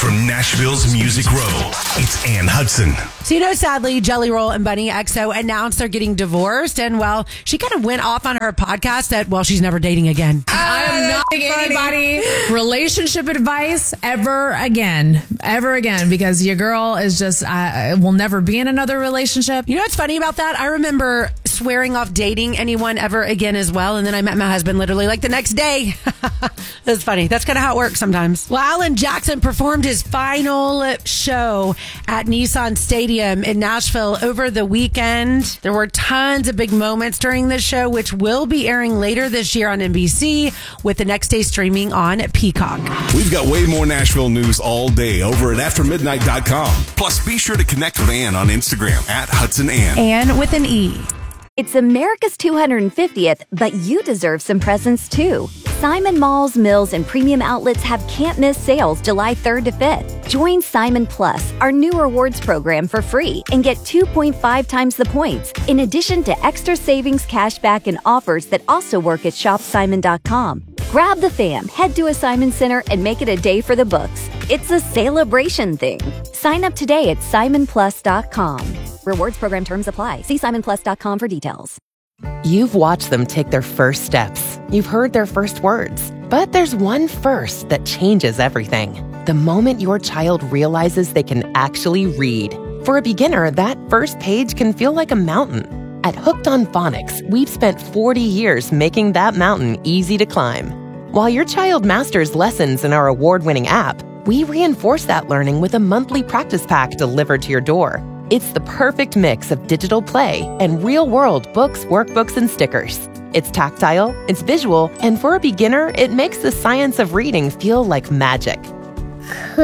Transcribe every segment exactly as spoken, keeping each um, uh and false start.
From Nashville's Music Row, it's Ann Hudson. So, you know, sadly, Jelly Roll and Bunny X O announced they're getting divorced. And, well, she kind of went off on her podcast that, well, she's never dating again. I am not giving anybody relationship advice ever again. Ever again. Because your girl is just, uh, will never be in another relationship. You know what's funny about that? I remember swearing off dating anyone ever again as well. And then I met my husband literally like the next day. That's funny. That's kind of how it works sometimes. Well, Alan Jackson performed his final show at Nissan Stadium in Nashville over the weekend. There were tons of big moments during this show, which will be airing later this year on N B C, with the next day streaming on Peacock. We've got way more Nashville news all day over at after midnight dot com. Plus, be sure to connect with Ann on Instagram at Hudson Ann. Ann with an E. It's America's two hundred fiftieth, but you deserve some presents too. Simon Malls, Mills, and Premium Outlets have can't-miss sales July third to fifth. Join Simon Plus, our new rewards program, for free and get two point five times the points, in addition to extra savings, cashback, and offers that also work at shop simon dot com. Grab the fam, head to a Simon Center, and make it a day for the books. It's a celebration thing. Sign up today at simon plus dot com. Rewards program terms apply. See simon plus dot com for details. You've watched them take their first steps. You've heard their first words. But there's one first that changes everything. The moment your child realizes they can actually read. For a beginner, that first page can feel like a mountain. At Hooked on Phonics, we've spent forty years making that mountain easy to climb. While your child masters lessons in our award-winning app, we reinforce that learning with a monthly practice pack delivered to your door. It's the perfect mix of digital play and real-world books, workbooks, and stickers. It's tactile, it's visual, and for a beginner, it makes the science of reading feel like magic. C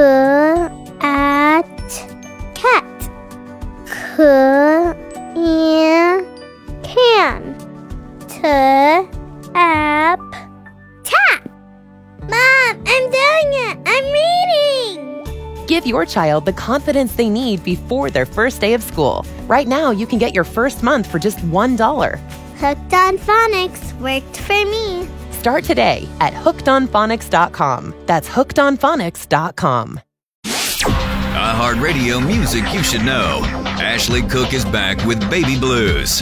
at cat. C in can. T app tap. Mom, I'm doing it. I'm reading. Give your child the confidence they need before their first day of school. Right now, you can get your first month for just one dollar. Hooked on Phonics worked for me. Start today at hooked on phonics dot com. That's hooked on phonics dot com. iHeartRadio music you should know. Ashley Cook is back with Baby Blues.